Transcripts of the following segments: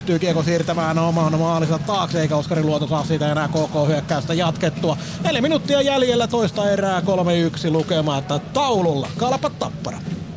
pystyy kiekko siirtämään oman maalinsa taakse, eikä Oskari Luoto saa siitä enää KK-hyökkäystä jatkettua. 4 minuuttia jäljellä toista erää, 3-1 lukema, että taululla Kalpa Tappara.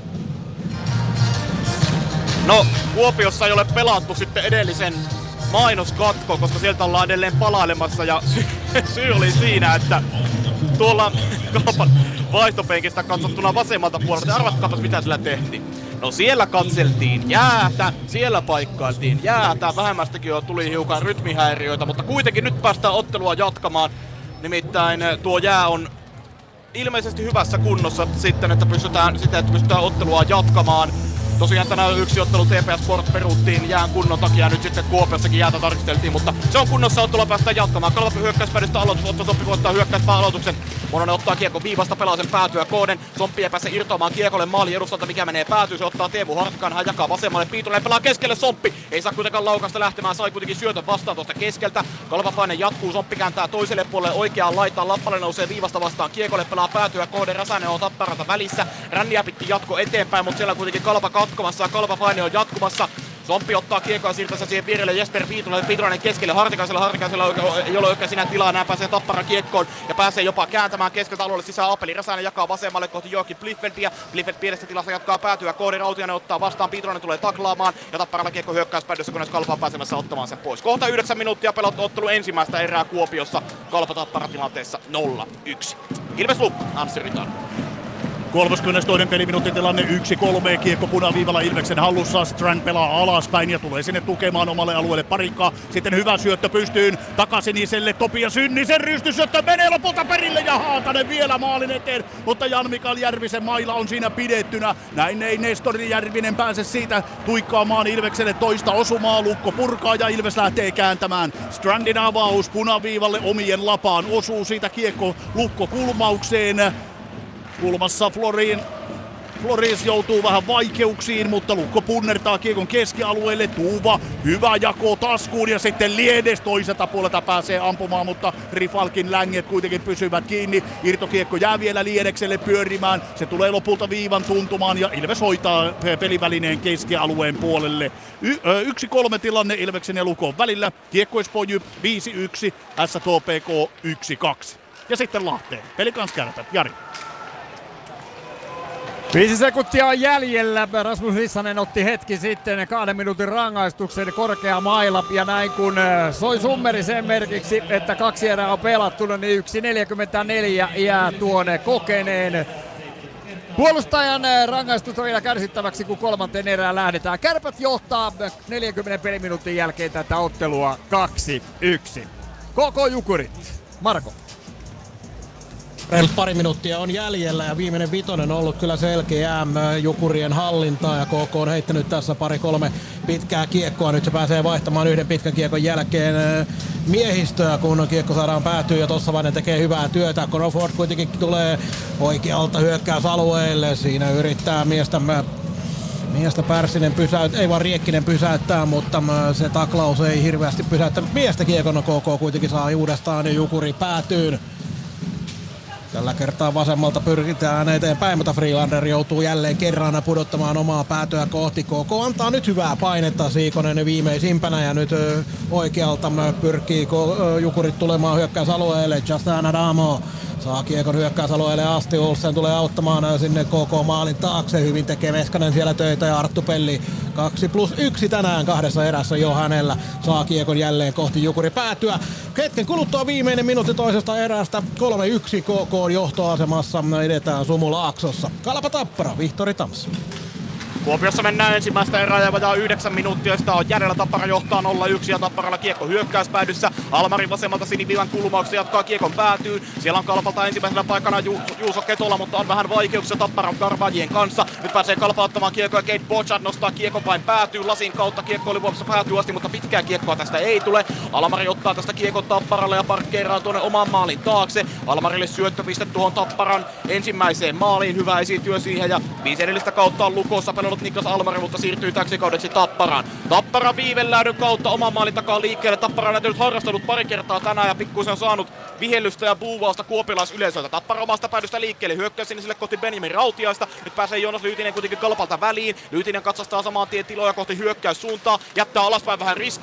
No, Kuopiossa ei ole pelattu sitten edellisen mainoskatko, koska sieltä ollaan edelleen palailemassa ja syy oli siinä, että tuolla Kalpan vaihtopenkistä katsottuna vasemmalta puolelta, arvatkaapas mitä sillä tehtiin. No siellä katseltiin jäätä, siellä paikkailtiin jäätä, vähemmästäkin jo tuli hiukan rytmihäiriöitä, mutta kuitenkin nyt päästään ottelua jatkamaan. Nimittäin tuo jää on ilmeisesti hyvässä kunnossa sitten, että pystytään ottelua jatkamaan. Tosiaan tänään yksi ottelu TPS Sport peruttiin jään kunnon takia, nyt sitten Kuopiossakin jäätä tarkisteltiin, mutta se on kunnossa, ottelua päästään jatkamaan. Kalpa hyökkäyspäädystä aloitus, Otto Somppi voittaa hyökkäyspää aloituksen. Mononen ottaa kiekko viivasta, pelaa sen päätyä Kooden. Somppi ei pääse irtoamaan kiekolle maali edustalta, mikä menee päätyy. Se ottaa Teemu Hartkaan, hän jakaa vasemmalle. Piitunen pelaa keskelle, Somppi ei saa kuitenkaan laukasta lähtemään, sai kuitenkin syötön vastaan tuosta keskeltä. Kalpapaine jatkuu, Somppi kääntää toiselle puolelle oikeaan laitaan. Lappale nousee viivasta vastaan kiekolle, pelaa päätyä Kooden. Räsänen on Tapparalta välissä. Ränniä pitkin jatko eteenpäin, mutta siellä kuitenkin Kalpa katkomassa ja Kalpapaine on jatkumassa. Somppi ottaa kiekkoa siirtäessä siihen vierelle Jesper Piitulainen keskelle Hartikaisella ei ole oikein siinä tilaa, enää pääsee Tappara kiekkoon ja pääsee jopa kääntämään keskeltä alueelle sisään Apeli. Räsänen jakaa vasemmalle kohti Joakim Bliffeltiä. Bliffelt pienessä tilassa jatkaa päätyä, Koodi Rautiainen ottaa vastaan, Piitulainen tulee taklaamaan ja Tapparalla kiekko hyökkäyspäädyssä, kunnes Kalpa on pääsemässä ottamaan sen pois. Kohta 9 minuuttia pelattu ottelu ensimmäistä erää Kuopiossa, Kalpa Tappara tilanteessa 0-1. Ilves Lukko, Anssi Ritan. 32. peliminuutti tilanne 1-3, kiekko punaviivalla Ilveksen hallussa, Strand pelaa alaspäin ja tulee sinne tukemaan omalle alueelle parikkaa. Sitten hyvä syöttö pystyyn, takasiniselle Topia Synnisen rystysyöttö menee lopulta perille ja Haatanen vielä maalin eteen, mutta Jan-Mikael Järvisen maila on siinä pidettynä. Näin ei Nestori Järvinen pääse siitä tuikkaamaan Ilvekselle toista osumaa, Lukko purkaa ja Ilves lähtee kääntämään. Strandin avaus punaviivalle omien lapaan, osuu siitä kiekko Lukko kulmaukseen. Kulmassa Floris joutuu vähän vaikeuksiin, mutta Lukko punnertaa kiekon keskialueelle. Tuuva, hyvä jako taskuun ja sitten Liedes toiselta puolelta pääsee ampumaan, mutta Rifalkin länget kuitenkin pysyvät kiinni. Irtokiekko jää vielä Liedekselle pyörimään. Se tulee lopulta viivan tuntumaan ja Ilves hoitaa pelivälineen keskialueen puolelle. 1-3 tilanne Ilveksen ja Lukon välillä. Kiekko Espoo Jyp 5-1, STPK 1-2. Ja sitten Lahteen. Pelikans Kärpät, Jari. 5 sekuntia on jäljellä. Rasmus Rissanen otti hetki sitten 2 minuutin rangaistuksen, korkea maila ja näin kun soi summeri sen merkiksi, että 2 erää on pelattuna, niin 1.44 jää tuonne kokeneen puolustajan rangaistus on vielä kärsittäväksi, kun 3. erään lähdetään. Kärpät johtaa 40 peliminuutin jälkeen tätä ottelua 2-1. KK Jukurit, Marko. Reilut pari minuuttia on jäljellä ja viimeinen vitonen on ollut kyllä selkeä Jukurien hallintaa ja KK on heittänyt tässä 2-3 pitkää kiekkoa. Nyt se pääsee vaihtamaan yhden pitkän kiekon jälkeen miehistöä, kun kiekko saadaan päätyä ja Tossavainen tekee hyvää työtä. Crawford kuitenkin tulee oikealta hyökkäysalueelle. Siinä yrittää miestä Pärssinen ei vaan Riekkinen pysäyttää, mutta se taklaus ei hirveästi pysäyttänyt miestä kiekon. KK kuitenkin saa uudestaan ja Jukuri päätyyn. Tällä kertaa vasemmalta pyrkitään eteenpäin, mutta Freelander joutuu jälleen kerran pudottamaan omaa päätöä kohti. KK antaa nyt hyvää painetta, Siikonen viimeisimpänä ja nyt oikealta pyrkii Jukurit tulemaan hyökkäysalueelle. Justin Adamo saa kiekon hyökkäysalueelle asti, Olsen tulee auttamaan sinne KK maalin taakse. Hyvin tekee Veskanen siellä töitä ja Arttu Pelli 2+1 tänään 2 erässä jo hänellä. Saa kiekon jälleen kohti Jukuri päätyä. Hetken kuluttua viimeinen minuutti toisesta erästä. 3-1 KK johtoasemassa. Edetään Sumu-Laaksossa. Kalpa Tappara, Vihtori Tams. Kuopiossa mennään ensimmäistä erää ja vajaa 9 minuuttia. Sitä on jäljellä, Tappara johtaa 0-1 ja Tapparalla kiekko hyökkäyspäädyssä. Almarin vasemmalta siniviivan kulmauksessa jatkaa kiekon päätyyn. Siellä on Kalpalta ensimmäisenä paikana Juuso Ketola, mutta on vähän vaikeuksia Tapparan Karvajien kanssa. Nyt pääsee Kalpa ottamaan kiekkoa ja Kate Bochard nostaa kiekon vain päätyyn. Lasin kautta kiekko oli vuomassa päätyy asti, mutta pitkää kiekkoa tästä ei tule. Almari ottaa tästä kiekon Tapparalle ja parkkeeraa tuonne oman maalin taakse. Almarille syöttöpiste tuohon Tapparan ensimmäiseen maaliin. Hyvä esityö siihen ja 5 edellistä kautta on Lukossa pelannut pelannut Niklas Almari, mutta siirtyy täksi kaudeksi Tapparaan. Tappara viivelähdön kautta oman maalin takaa liikkeelle. Tappara on nyt harrastanut pari kertaa tänään ja pikkuisen on saanut vihellystä ja buuvausta kuopilaisyleisöltä. Tappara omasta päädystä liikkeelle, hyökkää sinne sille kohti Benjamin Rautiaista. Nyt pääsee Joonas Lyytinen kuitenkin Kalpalta väliin. Lyytinen katsastaa samaan tien tiloja kohti hyökkäyssuuntaa, jättää alaspäin vähän riskiä.